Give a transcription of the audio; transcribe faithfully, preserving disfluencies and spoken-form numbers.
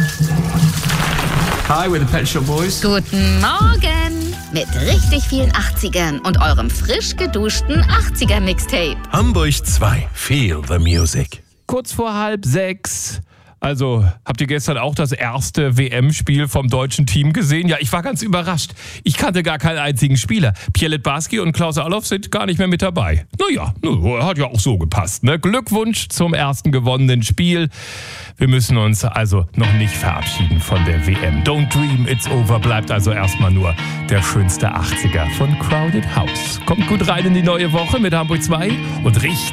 Hi, we're the Pet Shop Boys. Guten Morgen! Mit richtig vielen achtzigern und eurem frisch geduschten achtziger-Mixtape. Hamburg zwei. Feel the music. Kurz vor halb sechs. Also, habt ihr gestern auch das erste W M-Spiel vom deutschen Team gesehen? Ja, ich war ganz überrascht. Ich kannte gar keinen einzigen Spieler. Pierre Littbarski und Klaus Allofs sind gar nicht mehr mit dabei. Naja, hat ja auch so gepasst, ne? Glückwunsch zum ersten gewonnenen Spiel. Wir müssen uns also noch nicht verabschieden von der W M. Don't dream, it's over. Bleibt also erstmal nur der schönste achtziger von Crowded House. Kommt gut rein in die neue Woche mit Hamburg zwei und richtig